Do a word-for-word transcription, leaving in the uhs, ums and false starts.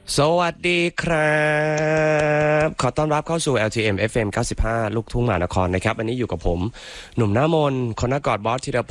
สวัสดีครับขอต้อนรับเข้าสู่ แอล ที เอ็ม เอฟ เอ็ม เก้าสิบห้า ลูกทุ่งมหานครนะครับวันนี้อยู่กับผมหนุ่มหน้ามนต์คนหน้ากอดบอสธีรพ